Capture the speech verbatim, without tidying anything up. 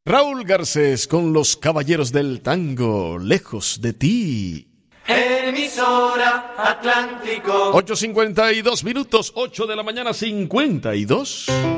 Raúl Garcés con los Caballeros del Tango, Lejos de ti. Emisora Atlántico. ocho cincuenta y dos minutos, ocho de la mañana, cincuenta y dos.